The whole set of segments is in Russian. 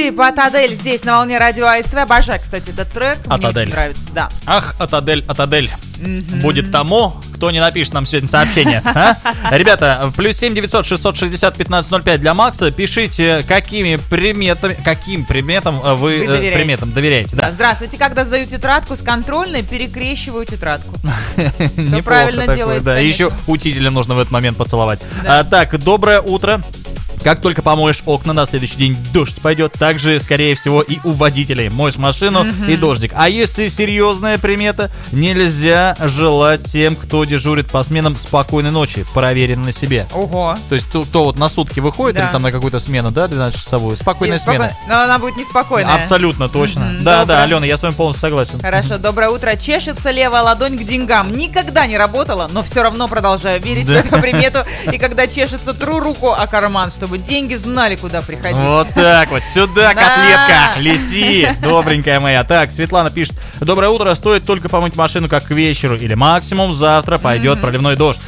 Deep от Адель здесь на волне радио АСТВ. Обожаю, кстати, этот трек. От Мне Адель. очень нравится, да. Ах, от Адель. Будет тому, кто не напишет нам сегодня сообщение. А? Ребята, +7 900 660 1505 для Макса. Пишите, каким предметам вы доверяете. Да. Здравствуйте, когда сдаю тетрадку с контрольной, перекрещиваю тетрадку. Неплохо правильно такое, делается, да. конечно. Еще учителя нужно в этот момент поцеловать. Да. Так, доброе утро. Как только помоешь окна, на следующий день дождь пойдет. Также, скорее всего, и у водителей. Моешь машину и дождик. А если серьезная примета, нельзя желать тем, кто дежурит по сменам, спокойной ночи. Проверено на себе. Ого. То есть, кто вот на сутки выходит, Да. или там на какую-то смену, да, 12-часовую, спокойная смена. Но она будет неспокойная. Абсолютно точно. Доброе. Да, Алена, я с вами полностью согласен. Хорошо, доброе утро. Чешется левая ладонь к деньгам. Никогда не работала, но все равно продолжаю верить в эту примету. И когда чешется, тру руку о карман, чтобы деньги знали, куда приходить. Вот так вот, сюда, Да. котлетка, лети, добренькая моя. Так, Светлана пишет: доброе утро, стоит только помыть машину как к вечеру, или максимум завтра пойдет проливной дождь.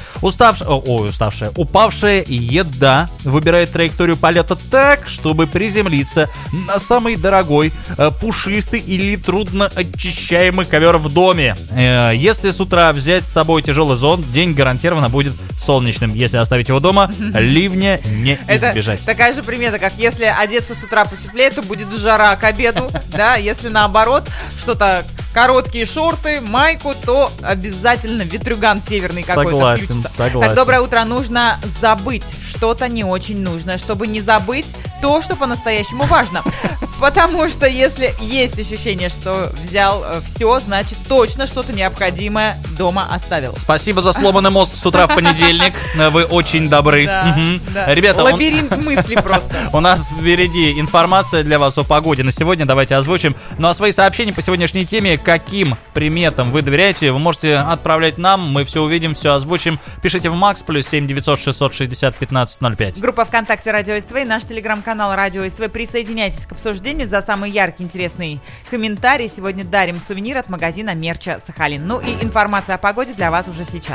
Упавшая еда выбирает траекторию полета так, чтобы приземлиться на самый дорогой, пушистый или трудно очищаемый ковер в доме. Если с утра взять с собой тяжелый зонт, день гарантированно будет солнечным. Если оставить его дома, ливня не избежать. Это такая же примета, как если одеться с утра потеплее, то будет жара к обеду, да, если наоборот, что-то короткие шорты, майку, то обязательно ветрюган северный какой-то включится. Согласен. Так, доброе утро, нужно забыть что-то не очень нужное, чтобы не забыть то, что по-настоящему важно. Потому что если есть ощущение, что взял все, значит точно что-то необходимое дома оставил. Спасибо за сломанный мозг с утра в понедельник. Вы очень добры. Да, Мгм. да. Ребята, лабиринт мыслей просто. у нас впереди информация для вас о погоде на сегодня. Давайте озвучим. Ну а свои сообщения по сегодняшней теме, каким приметам вы доверяете, вы можете отправлять нам. Мы все увидим, все озвучим. Пишите в Макс +7 900 660 1505. Группа ВКонтакте Радио СТВ и наш телеграм-канал Радио СТВ. Присоединяйтесь к обсуждению. За самый яркий, интересный комментарий сегодня дарим сувенир от магазина Мерча Сахалин. Ну и информация о погоде для вас уже сейчас.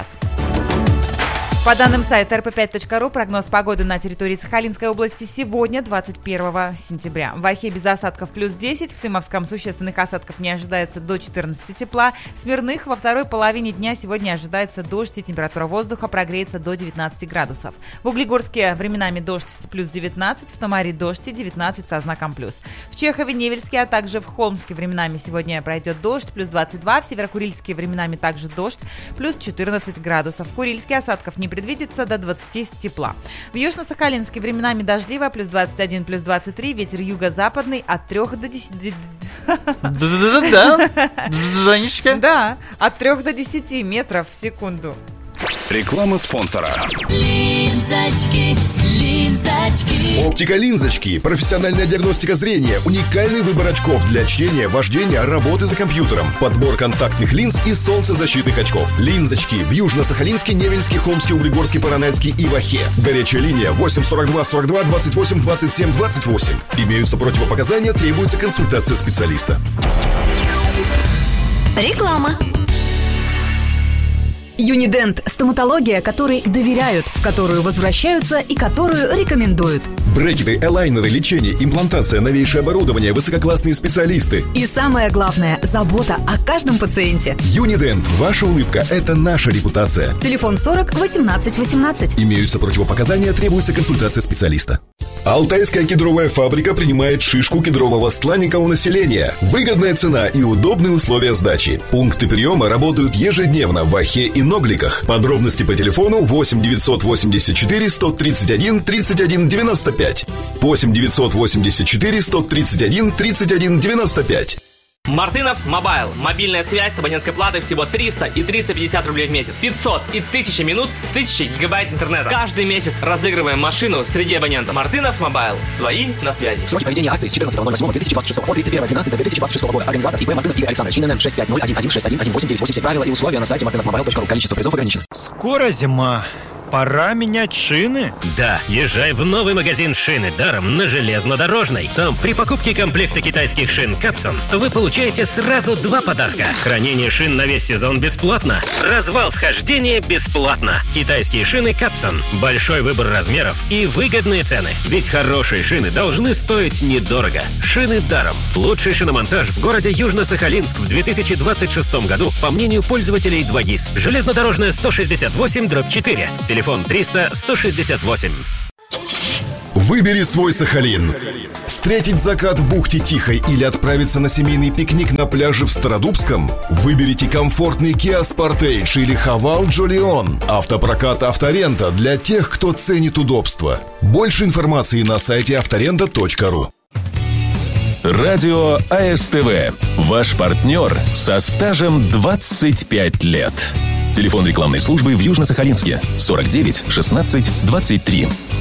По данным сайта rp5.ru, прогноз погоды на территории Сахалинской области сегодня, 21 сентября. В Ахе без осадков +10, в Тымовском существенных осадков не ожидается до 14 тепла. В Смирных во второй половине дня сегодня ожидается дождь и температура воздуха прогреется до 19 градусов. В Углегорске временами дождь +19, в Тамаре дождь и 19 со знаком плюс. В Чехове-Невельске, а также в Холмске временами сегодня пройдет дождь +22, в Северокурильске временами также дождь +14 градусов. В Курильске осадков не предвидится до 20 тепла. В Южно-Сахалинске временами дождливо, +21, +23, ветер юго-западный от 3 до 10... Да, Женечка. Да, от 3 до 10 метров в секунду. Реклама спонсора. Линзочки. Оптика Линзочки. Профессиональная диагностика зрения. Уникальный выбор очков для чтения, вождения, работы за компьютером. Подбор контактных линз и солнцезащитных очков. Линзочки в Южно-Сахалинске, Невельске, Холмске, Углегорске, Поронайске и Вахе. Горячая линия 842 42 28 27 28. Имеются противопоказания, требуется консультация специалиста. Реклама. Юнидент – стоматология, которой доверяют, в которую возвращаются и которую рекомендуют. Брекеты, элайнеры, лечение, имплантация, новейшее оборудование, высококлассные специалисты. И самое главное – забота о каждом пациенте. Юнидент. Ваша улыбка – это наша репутация. Телефон 40 18 18. Имеются противопоказания, требуется консультация специалиста. Алтайская кедровая фабрика принимает шишку кедрового ствола у населения. Выгодная цена и удобные условия сдачи. Пункты приема работают ежедневно в Ахе и Ногликах. Подробности по телефону 8 984 131 31 95. 8 984 131 31 95. Мартынов Мобайл. Мобильная связь с абонентской платой всего 300 и 350 рублей в месяц. 500 и 1000 минут с 1000 гигабайт интернета. Каждый месяц разыгрываем машину среди абонентов. Мартынов Мобайл. Свои на связи. Сроки проведения акции с 14.08.2026 по 31.12.2026 года. Организатор ИП Мартынов Игорь Александрович. ИНН 65011611897. Правила и условия на сайте martinovmobile.ru. Количество призов ограничено. Скоро зима. пора менять шины? Да, езжай в новый магазин «Шины даром» на Железнодорожной. Там при покупке комплекта китайских шин «Капсон» вы получаете сразу 2 подарка. Хранение шин на весь сезон бесплатно. Развал схождения бесплатно. Китайские шины «Капсон». Большой выбор размеров и выгодные цены. Ведь хорошие шины должны стоить недорого. «Шины даром». Лучший шиномонтаж в городе Южно-Сахалинск в 2026 году, по мнению пользователей 2GIS. Железнодорожная 168/4. Телефон 300-168. Выбери свой Сахалин. Встретить закат в бухте Тихой или отправиться на семейный пикник на пляже в Стародубском? Выберите комфортный Kia Sportage или Haval Jolion. Автопрокат «Авторента» для тех, кто ценит удобство. Больше информации на сайте авторента.ру. Радио АСТВ. Ваш партнер со стажем 25 лет. Телефон рекламной службы в Южно-Сахалинске 49 16 23.